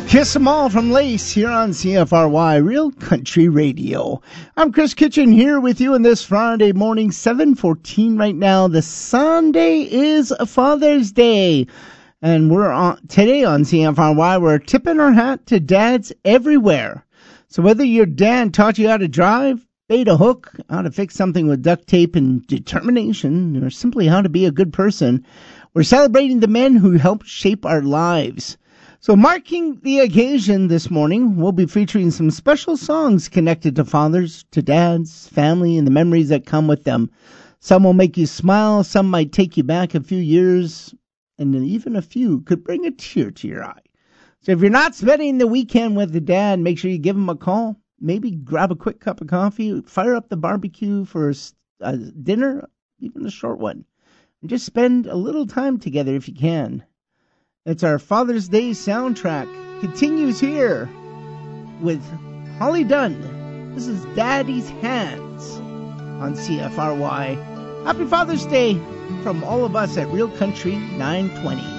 Kiss 'em all from Lace here on CFRY Real Country Radio. I'm Chris Kitchen here with you on this Friday morning, 7:14 right now. The Sunday is Father's Day. And we're on today on CFRY, we're tipping our hat to dads everywhere. So whether your dad taught you how to drive, bait a hook, how to fix something with duct tape and determination, or simply how to be a good person, we're celebrating the men who helped shape our lives. So marking the occasion this morning, we'll be featuring some special songs connected to fathers, to dads, family, and the memories that come with them. Some will make you smile, some might take you back a few years, and even a few could bring a tear to your eye. So if you're not spending the weekend with the dad, make sure you give him a call. Maybe grab a quick cup of coffee, fire up the barbecue for a dinner, even a short one. And just spend a little time together if you can. It's our Father's Day soundtrack. Continues here with Holly Dunn. This is Daddy's Hands on CFRY. Happy Father's Day from all of us at Real Country 920.